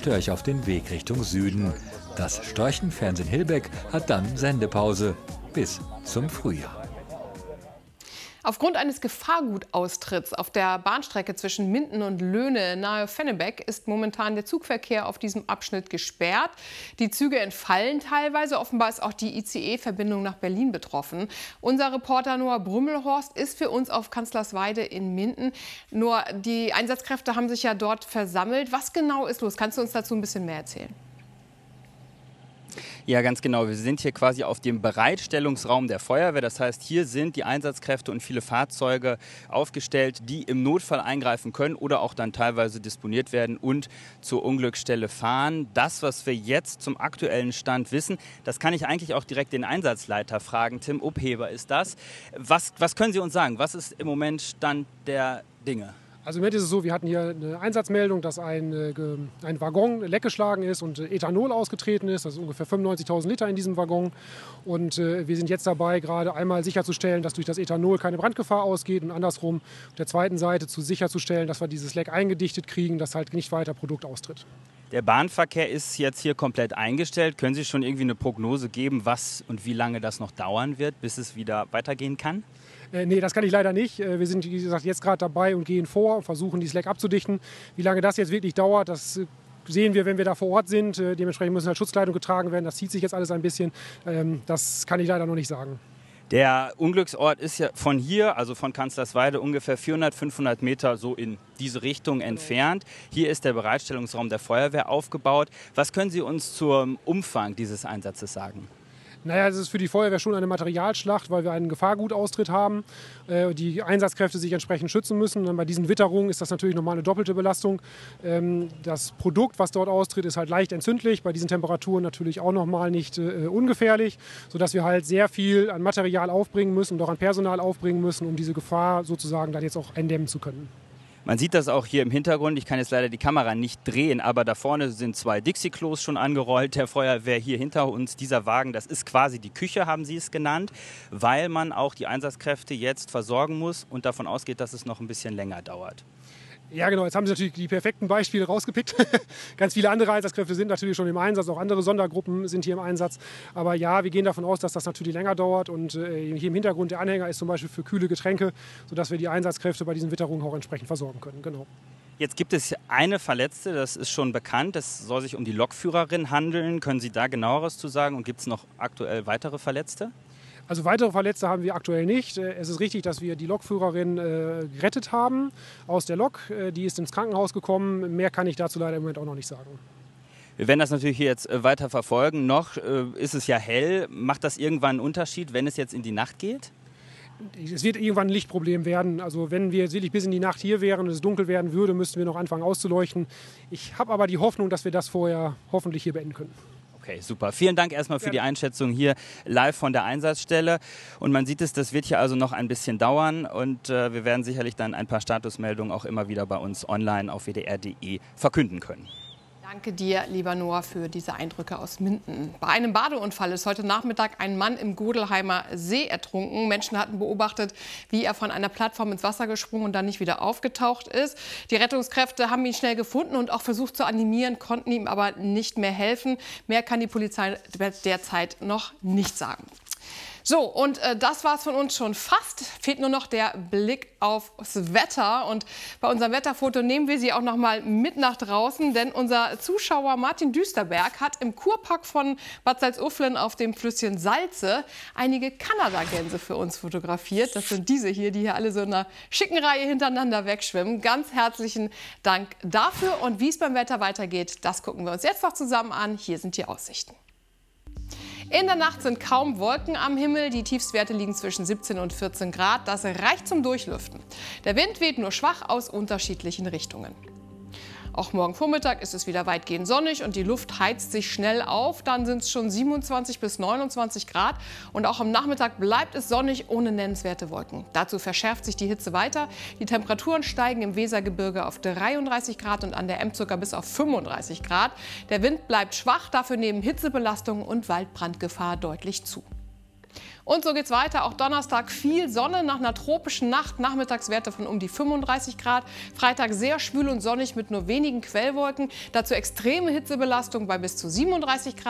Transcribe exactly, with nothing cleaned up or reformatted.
Störch auf den Weg Richtung Süden. Das Storchenfernsehen Hillbeck hat dann Sendepause bis zum Frühjahr. Aufgrund eines Gefahrgutaustritts auf der Bahnstrecke zwischen Minden und Löhne nahe Vennebeck ist momentan der Zugverkehr auf diesem Abschnitt gesperrt. Die Züge entfallen teilweise. Offenbar ist auch die I C E-Verbindung nach Berlin betroffen. Unser Reporter Noah Brümmelhorst ist für uns auf Kanzlersweide in Minden. Nur die Einsatzkräfte haben sich ja dort versammelt. Was genau ist los? Kannst du uns dazu ein bisschen mehr erzählen? Ja, ganz genau. Wir sind hier quasi auf dem Bereitstellungsraum der Feuerwehr. Das heißt, hier sind die Einsatzkräfte und viele Fahrzeuge aufgestellt, die im Notfall eingreifen können oder auch dann teilweise disponiert werden und zur Unglücksstelle fahren. Das, was wir jetzt zum aktuellen Stand wissen, das kann ich eigentlich auch direkt den Einsatzleiter fragen. Tim Upheber ist das. Was, was können Sie uns sagen? Was ist im Moment Stand der Dinge? Also im Moment ist es so, wir hatten hier eine Einsatzmeldung, dass ein, äh, ein Waggon leckgeschlagen ist und äh, Ethanol ausgetreten ist. Das ist ungefähr fünfundneunzigtausend Liter in diesem Waggon. Und äh, wir sind jetzt dabei, gerade einmal sicherzustellen, dass durch das Ethanol keine Brandgefahr ausgeht und andersrum auf der zweiten Seite zu sicherzustellen, dass wir dieses Leck eingedichtet kriegen, dass halt nicht weiter Produkt austritt. Der Bahnverkehr ist jetzt hier komplett eingestellt. Können Sie schon irgendwie eine Prognose geben, was und wie lange das noch dauern wird, bis es wieder weitergehen kann? Äh, nee, das kann ich leider nicht. Wir sind, wie gesagt, jetzt gerade dabei und gehen vor und versuchen, dieses Leck abzudichten. Wie lange das jetzt wirklich dauert, das sehen wir, wenn wir da vor Ort sind. Dementsprechend müssen halt Schutzkleidung getragen werden. Das zieht sich jetzt alles ein bisschen. Das kann ich leider noch nicht sagen. Der Unglücksort ist ja von hier, also von Kanzlersweide, ungefähr vierhundert, fünfhundert Meter so in diese Richtung entfernt. Hier ist der Bereitstellungsraum der Feuerwehr aufgebaut. Was können Sie uns zum Umfang dieses Einsatzes sagen? Naja, es ist für die Feuerwehr schon eine Materialschlacht, weil wir einen Gefahrgutaustritt haben. Äh, die Einsatzkräfte sich entsprechend schützen müssen. Und bei diesen Witterungen ist das natürlich nochmal eine doppelte Belastung. Ähm, das Produkt, was dort austritt, ist halt leicht entzündlich. Bei diesen Temperaturen natürlich auch nochmal nicht äh, ungefährlich, sodass wir halt sehr viel an Material aufbringen müssen und auch an Personal aufbringen müssen, um diese Gefahr sozusagen dann jetzt auch eindämmen zu können. Man sieht das auch hier im Hintergrund. Ich kann jetzt leider die Kamera nicht drehen, aber da vorne sind zwei Dixie-Klos schon angerollt. Der Feuerwehr hier hinter uns, dieser Wagen, das ist quasi die Küche, haben Sie es genannt, weil man auch die Einsatzkräfte jetzt versorgen muss und davon ausgeht, dass es noch ein bisschen länger dauert. Ja, genau. Jetzt haben Sie natürlich die perfekten Beispiele rausgepickt. Ganz viele andere Einsatzkräfte sind natürlich schon im Einsatz. Auch andere Sondergruppen sind hier im Einsatz. Aber ja, wir gehen davon aus, dass das natürlich länger dauert. Und äh, hier im Hintergrund der Anhänger ist zum Beispiel für kühle Getränke, sodass wir die Einsatzkräfte bei diesen Witterungen auch entsprechend versorgen können. Genau. Jetzt gibt es eine Verletzte, das ist schon bekannt. Es soll sich um die Lokführerin handeln. Können Sie da genaueres zu sagen? Und gibt es noch aktuell weitere Verletzte? Also weitere Verletzte haben wir aktuell nicht. Es ist richtig, dass wir die Lokführerin äh, gerettet haben aus der Lok. Die ist ins Krankenhaus gekommen. Mehr kann ich dazu leider im Moment auch noch nicht sagen. Wir werden das natürlich hier jetzt weiter verfolgen. Noch äh, ist es ja hell. Macht das irgendwann einen Unterschied, wenn es jetzt in die Nacht geht? Es wird irgendwann ein Lichtproblem werden. Also wenn wir jetzt wirklich bis in die Nacht hier wären und es dunkel werden würde, müssten wir noch anfangen auszuleuchten. Ich habe aber die Hoffnung, dass wir das vorher hoffentlich hier beenden können. Okay, super. Vielen Dank erstmal für die Einschätzung hier live von der Einsatzstelle. Und man sieht es, das wird hier also noch ein bisschen dauern. Und äh, wir werden sicherlich dann ein paar Statusmeldungen auch immer wieder bei uns online auf w d r punkt d e verkünden können. Danke dir, lieber Noah, für diese Eindrücke aus Minden. Bei einem Badeunfall ist heute Nachmittag ein Mann im Godelheimer See ertrunken. Menschen hatten beobachtet, wie er von einer Plattform ins Wasser gesprungen und dann nicht wieder aufgetaucht ist. Die Rettungskräfte haben ihn schnell gefunden und auch versucht zu animieren, konnten ihm aber nicht mehr helfen. Mehr kann die Polizei derzeit noch nicht sagen. So, und äh, das war es von uns schon fast. Fehlt nur noch der Blick aufs Wetter. Und bei unserem Wetterfoto nehmen wir Sie auch noch mal mit nach draußen. Denn unser Zuschauer Martin Düsterberg hat im Kurpark von Bad Salzuflen auf dem Flüsschen Salze einige Kanadagänse für uns fotografiert. Das sind diese hier, die hier alle so in einer schicken Reihe hintereinander wegschwimmen. Ganz herzlichen Dank dafür. Und wie es beim Wetter weitergeht, das gucken wir uns jetzt noch zusammen an. Hier sind die Aussichten. In der Nacht sind kaum Wolken am Himmel. Die Tiefstwerte liegen zwischen siebzehn und vierzehn Grad. Das reicht zum Durchlüften. Der Wind weht nur schwach aus unterschiedlichen Richtungen. Auch morgen Vormittag ist es wieder weitgehend sonnig und die Luft heizt sich schnell auf. Dann sind es schon siebenundzwanzig bis neunundzwanzig Grad. Und auch am Nachmittag bleibt es sonnig ohne nennenswerte Wolken. Dazu verschärft sich die Hitze weiter. Die Temperaturen steigen im Wesergebirge auf dreiunddreißig Grad und an der Emp sogar bis auf fünfunddreißig Grad. Der Wind bleibt schwach, dafür nehmen Hitzebelastung und Waldbrandgefahr deutlich zu. Und so geht's weiter. Auch Donnerstag viel Sonne nach einer tropischen Nacht. Nachmittagswerte von um die fünfunddreißig Grad. Freitag sehr schwül und sonnig mit nur wenigen Quellwolken. Dazu extreme Hitzebelastung bei bis zu siebenunddreißig Grad.